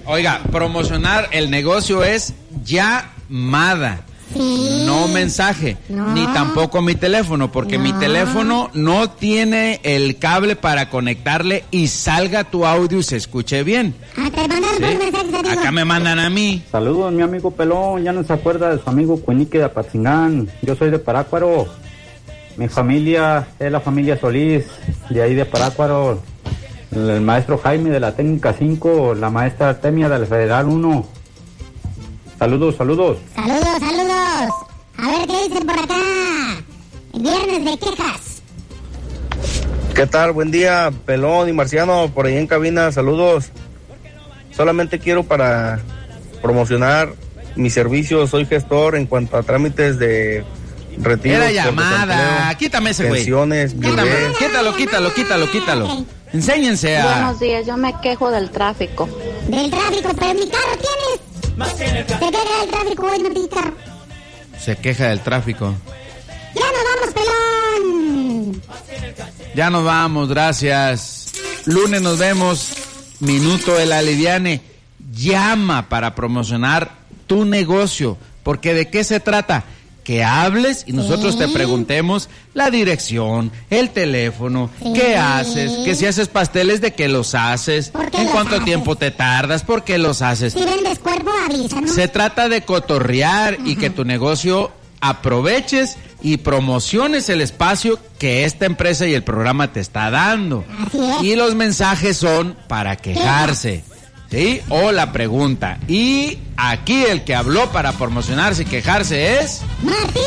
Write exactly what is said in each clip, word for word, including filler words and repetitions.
Oiga, promocionar el negocio es llamada. Sí. No mensaje, no. Ni tampoco mi teléfono, porque no. mi teléfono no tiene el cable para conectarle y salga tu audio y se escuche bien. Ah, te mandan ¿Sí? mensajes a ti. Acá me mandan a mí. Saludos, mi amigo Pelón, ya no se acuerda de su amigo Cuenique de Apatzingán. Yo soy de Parácuaro. Mi familia es la familia Solís, de ahí de Parácuaro. El, el maestro Jaime de la Técnica cinco, la maestra Artemia del Federal uno. Saludos, saludos. Saludos, saludos. A ver qué dicen por acá. Viernes de quejas. ¿Qué tal? Buen día, Pelón y Marciano, por ahí en cabina, saludos. Solamente quiero para promocionar mi servicio, soy gestor en cuanto a trámites de retiro. Era llamada, quítame ese güey. Pensiones, bebés. Quítalo, quítalo, quítalo, quítalo. Enséñense a... Buenos días, yo me quejo del tráfico. Del tráfico, pero mi carro tienes. Se queja del tráfico, güey, no tiene carro. Se queja del tráfico. Ya nos vamos, pelón. Ya nos vamos, gracias. Lunes nos vemos. Minuto de la Liviane. Llama para promocionar tu negocio. Porque ¿de qué se trata? Que hables y nosotros sí. te preguntemos la dirección, el teléfono, sí. qué haces, que si haces pasteles, de qué los haces, en cuánto haces? tiempo te tardas, por qué los haces. Si vendes cuerpo, avísanos. Se trata de cotorrear Ajá. y que tu negocio aproveches y promociones el espacio que esta empresa y el programa te está dando. Así es. Y los mensajes son para quejarse. ¿Sí? O la pregunta. Y aquí el que habló para promocionarse y quejarse es... ¡Martín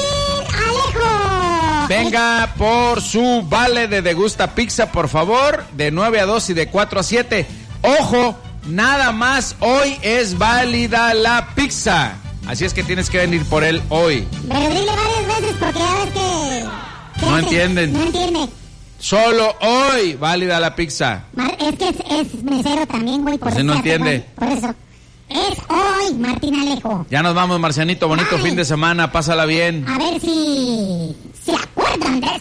Alejo! Venga por su vale de Degusta Pizza, por favor, de nueve a dos y de cuatro a siete. ¡Ojo! Nada más hoy es válida la pizza. Así es que tienes que venir por él hoy. Pero dile varias veces porque ya ves que... No entienden. No entiende. Solo hoy válida la pizza. Mar, es que es, es mesero también, güey. Por pues eso no entiende. Por eso. Es hoy, Martín Alejo. Ya nos vamos, Marcianito. Bonito Ay. fin de semana. Pásala bien. A ver si se acuerdan de